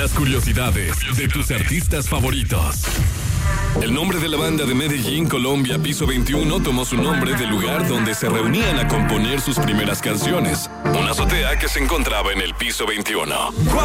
Las curiosidades de tus artistas favoritos. El nombre de la banda de Medellín, Colombia, Piso 21, tomó su nombre del lugar donde se reunían a componer sus primeras canciones, una azotea que se encontraba en el Piso 21.